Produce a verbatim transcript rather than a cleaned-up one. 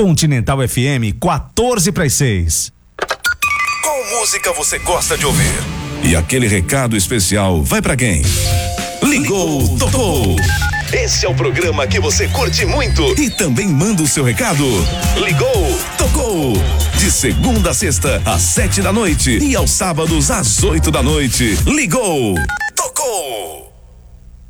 Continental F M, quatorze para as seis. Qual música você gosta de ouvir? E aquele recado especial vai pra quem? Ligou, tocou. Esse é o programa que você curte muito e também manda o seu recado. Ligou, tocou. De segunda a sexta, às sete da noite e aos sábados às oito da noite. Ligou,